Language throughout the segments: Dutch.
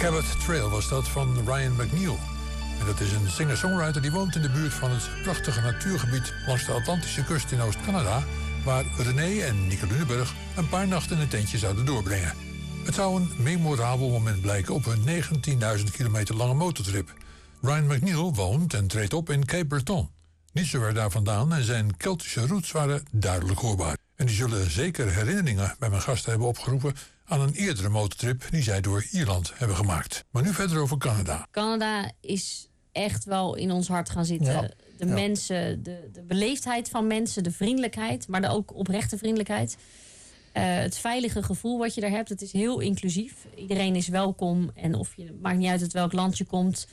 Cabot Trail was dat van Ryan McNeil. En dat is een singer-songwriter die woont in de buurt van het prachtige natuurgebied langs de Atlantische kust in Oost-Canada, waar René en Nieke Lunenburg een paar nachten in een tentje zouden doorbrengen. Het zou een memorabel moment blijken op hun 19.000 kilometer lange motortrip. Ryan McNeil woont en treedt op in Cape Breton. Niet zo ver daar vandaan en zijn Keltische roots waren duidelijk hoorbaar. En die zullen zeker herinneringen bij mijn gasten hebben opgeroepen aan een eerdere motortrip die zij door Ierland hebben gemaakt. Maar nu verder over Canada. Canada is echt wel in ons hart gaan zitten. Ja. De mensen, de beleefdheid van mensen, de vriendelijkheid, maar ook oprechte vriendelijkheid. Het veilige gevoel wat je daar hebt, het is heel inclusief. Iedereen is welkom en maakt niet uit uit welk land je komt.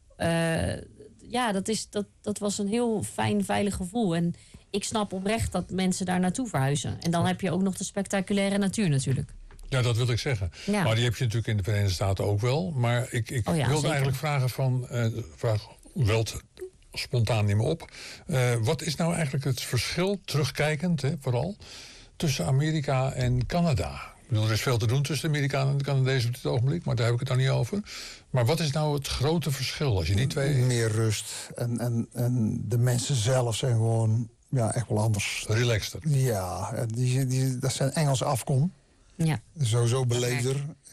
Dat was een heel fijn, veilig gevoel. En ik snap oprecht dat mensen daar naartoe verhuizen. En dan heb je ook nog de spectaculaire natuur natuurlijk. Ja, dat wil ik zeggen. Ja. Maar die heb je natuurlijk in de Verenigde Staten ook wel. Maar ik wilde zeker. eigenlijk vragen vraag welt spontaan in me op. Wat is nou eigenlijk het verschil, terugkijkend vooral, tussen Amerika en Canada? Ik bedoel, er is veel te doen tussen de Amerikanen en de Canadezen op dit ogenblik, maar daar heb ik het dan niet over. Maar wat is nou het grote verschil als je die twee... Meer rust. En de mensen zelf zijn gewoon echt wel anders. Relaxter. Ja, dat zijn Engelse afkom. Ja. Sowieso beleefder.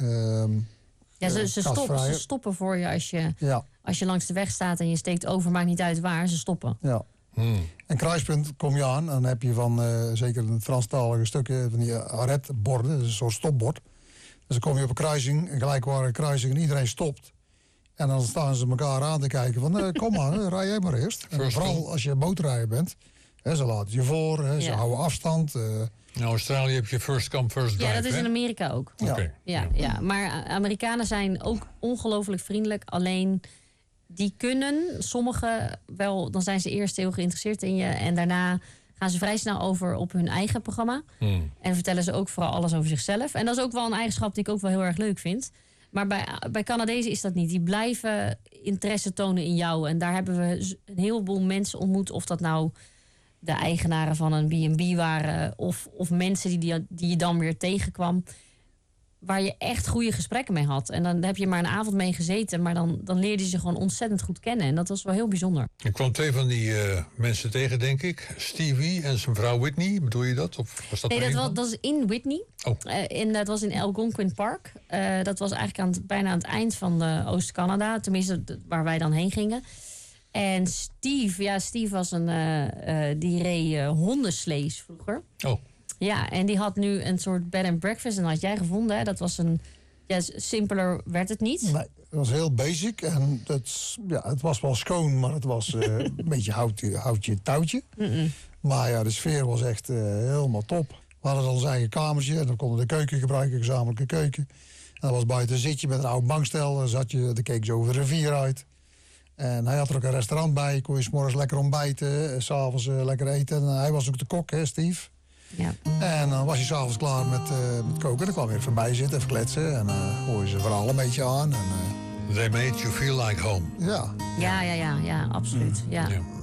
Ze stoppen voor je als je langs de weg staat en je steekt over, maakt niet uit waar, ze stoppen. Ja. En kruispunt kom je aan en dan heb je van zeker een Franstalige stukken van die arrêtborden, dat is een soort stopbord. Dus dan kom je op een kruising, een gelijkwaardige kruising en iedereen stopt. En dan staan ze elkaar aan te kijken van kom maar, rij jij maar eerst. En vooral als je motorrijder bent, ze laten je voor, ze houden afstand. In Australië heb je first come, first drive. Ja, dat is in Amerika ook. Okay. Ja. Maar Amerikanen zijn ook ongelooflijk vriendelijk. Alleen die kunnen, sommigen wel, dan zijn ze eerst heel geïnteresseerd in je. En daarna gaan ze vrij snel over op hun eigen programma. En vertellen ze ook vooral alles over zichzelf. En dat is ook wel een eigenschap die ik ook wel heel erg leuk vind. Maar bij Canadezen is dat niet. Die blijven interesse tonen in jou. En daar hebben we een heleboel mensen ontmoet. Of dat nou de eigenaren van een B&B waren, of mensen die je dan weer tegenkwam, waar je echt goede gesprekken mee had. En dan heb je maar een avond mee gezeten, maar dan leerde je ze gewoon ontzettend goed kennen. En dat was wel heel bijzonder. Ik kwam twee van die mensen tegen, denk ik. Stevie en zijn vrouw Whitney, bedoel je dat? Of was dat dat is in Whitney. Oh. Dat was in Algonquin Park. Dat was eigenlijk bijna aan het eind van Oost-Canada. Tenminste, waar wij dan heen gingen. En Steve was die reed hondenslees vroeger. Oh. Ja, en die had nu een soort bed and breakfast. En dat had jij gevonden, hè? Dat was simpeler werd het niet. Nee, het was heel basic. En het was wel schoon, maar het was een beetje houtje touwtje. Maar de sfeer was echt helemaal top. We hadden dan ons eigen kamertje en dan konden we de keuken gebruiken, gezamenlijke keuken. En dat was buiten een zitje met een oud bankstel. Dan keek je over de rivier uit. En hij had er ook een restaurant bij. Kon je 's morgens lekker ontbijten, 's avonds lekker eten. En hij was ook de kok, hè, Steve. Ja. En dan was hij 's avonds klaar met koken. Dan kwam hij even bij zitten, even kletsen. En hoor je zijn verhaal een beetje aan. They made you feel like home. Ja. Ja, absoluut. Ja.